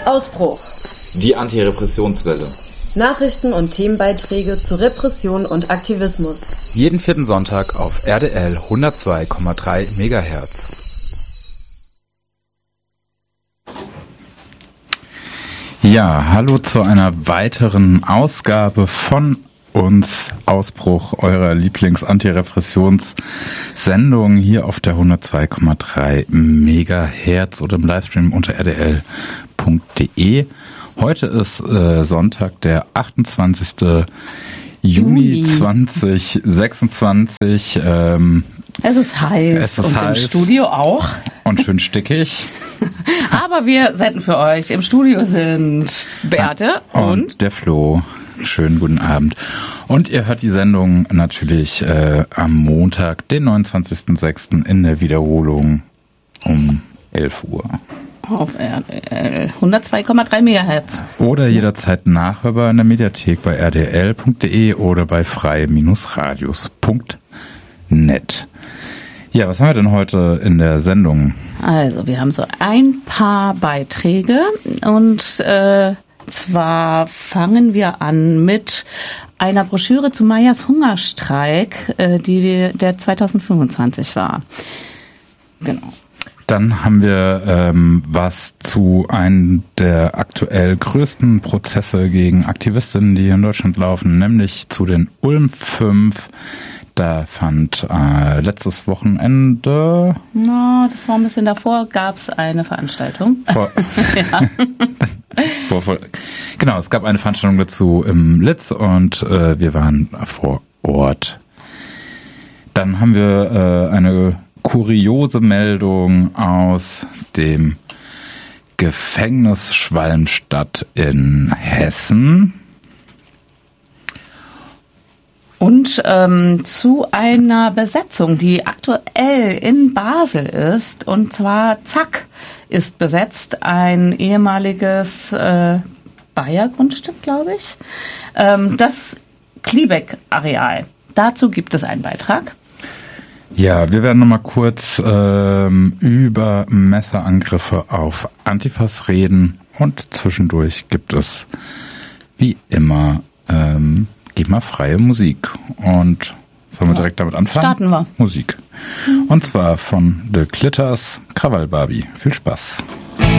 Ausbruch. Die Antirepressionswelle. Nachrichten und Themenbeiträge zu Repression und Aktivismus. Jeden vierten Sonntag auf RDL 102,3 MHz. Ja, hallo zu einer weiteren Ausgabe von uns Ausbruch, eurer Lieblings-Antirepressions-Sendung hier auf der 102,3 MHz oder im Livestream unter rdl.de. Heute ist Sonntag, der 28. Juni 2026. Es ist heiß und heiß. Im Studio auch. Und schön stickig. Aber wir senden für euch. Im Studio sind Beate und der Flo. Schönen guten Abend. Und ihr hört die Sendung natürlich am Montag, den 29.06. in der Wiederholung um 11 Uhr. Auf RDL 102,3 MHz. Oder jederzeit nachhörbar in der Mediathek bei rdl.de oder bei frei-radios.net. Ja, was haben wir denn heute in der Sendung? Also, wir haben so ein paar Beiträge und zwar fangen wir an mit einer Broschüre zu Meyers Hungerstreik, der 2025 war. Genau. Dann haben wir was zu einem der aktuell größten Prozesse gegen Aktivistinnen, die hier in Deutschland laufen, nämlich zu den Ulm 5. Da fand letztes Wochenende... das war ein bisschen davor, gab es eine Veranstaltung. Genau, es gab eine Veranstaltung dazu im Litz und wir waren vor Ort. Dann haben wir eine kuriose Meldung aus dem Gefängnis Schwalmstadt in Hessen. Und zu einer Besetzung, die aktuell in Basel ist. Und zwar Zack ist besetzt, ein ehemaliges Bayer-Grundstück, glaube ich. Das Kliebeck-Areal. Dazu gibt es einen Beitrag. Ja, wir werden nochmal kurz über Messerangriffe auf Antifas reden. Und zwischendurch gibt es, wie immer, freie Musik. Und sollen wir direkt damit anfangen? Starten wir. Musik. Und zwar von The Clitters, Krawall Barbie. Viel Spaß.